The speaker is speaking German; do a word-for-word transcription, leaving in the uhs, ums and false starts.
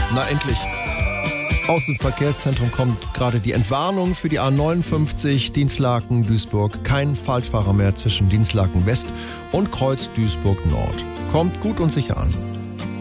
Na endlich. Aus dem Verkehrszentrum kommt gerade die Entwarnung für die A neunundfünfzig Dinslaken-Duisburg. Kein Falschfahrer mehr zwischen Dinslaken West und Kreuz Duisburg Nord. Kommt gut und sicher an.